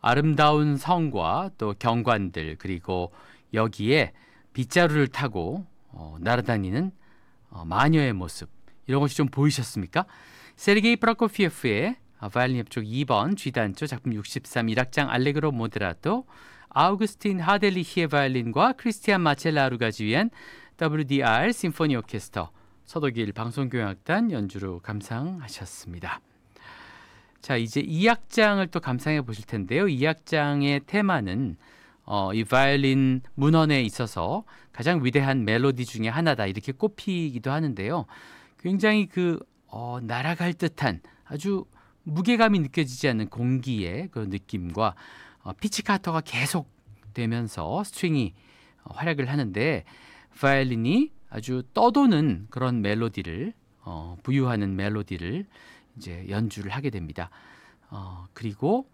아름다운 성과 또 경관들 그리고 여기에 빗자루를 타고 날아다니는 마녀의 모습 이런 것이 좀 보이셨습니까? 세르게이 프로코피예프의 바이올린 협주곡 2번 G단조 작품 63 1악장 알레그로 모데라토 아우구스틴 하델리히의 바이올린과 크리스티안 마첼라루가 지휘한 WDR 심포니 오케스트라 서독일 방송교향악단 연주로 감상하셨습니다. 자, 이제 2악장을 또 감상해 보실 텐데요. 2악장의 테마는 이 바이올린 문헌에 있어서 가장 위대한 멜로디 중에 하나다 이렇게 꼽히기도 하는데요. 굉장히 날아갈 듯한 아주 무게감이 느껴지지 않는 공기의 그 느낌과 피치카터가 계속 되면서 스트링이 활약을 하는데 바이올린이 아주 떠도는 그런 멜로디를 부유하는 멜로디를 이제 연주를 하게 됩니다. 그리고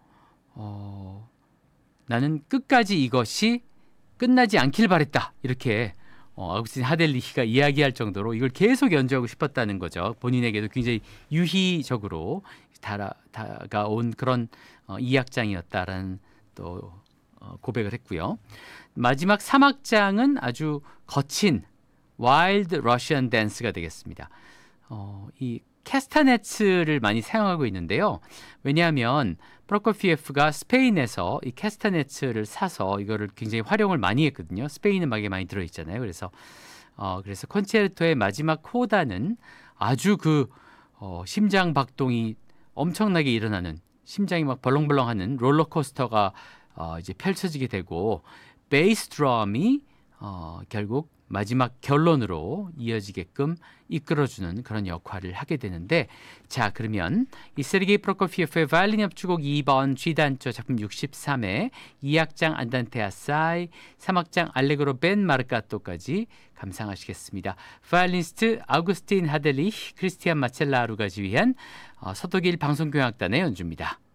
나는 끝까지 이것이 끝나지 않길 바랬다 이렇게 아우구스틴 하델리히가 이야기할 정도로 이걸 계속 연주하고 싶었다는 거죠. 본인에게도 굉장히 유희적으로 다가온 그런 2악장이었다라는 또 고백을 했고요. 마지막 3악장은 아주 거친 와일드 러시안 댄스가 되겠습니다. 이 캐스타네츠를 많이 사용하고 있는데요. 왜냐하면 프로코피예프가 스페인에서 이 캐스타네츠를 사서 이거를 굉장히 활용을 많이 했거든요. 스페인 음악에 많이 들어있잖아요. 그래서 콘체르토의 마지막 코다는 아주 심장 박동이 엄청나게 일어나는 심장이 막 벌렁벌렁하는 롤러코스터가 이제 펼쳐지게 되고 베이스 드럼이 결국 마지막 결론으로 이어지게끔 이끌어주는 그런 역할을 하게 되는데 자 그러면 이 세르게이 프로코피예프의 바이올린 협주곡 2번 G단조 작품 63회 2악장 안단테 아사이 3악장 알레그로 벤 마르카토까지 감상하시겠습니다. 바이올리니스트 아우구스틴 하델리히 크리스티안 마첼라루가 지휘한 서독일 방송교향악단의 연주입니다.